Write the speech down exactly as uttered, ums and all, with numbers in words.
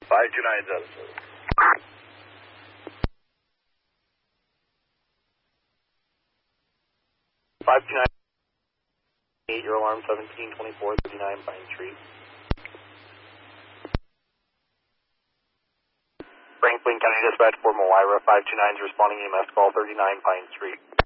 five two nine is out of service. five two nine, eight, your alarm seventeen twenty-four thirty-nine Pine Street. Franklin County Dispatch for Moira, five two nine is responding E M S call thirty-nine Pine Street.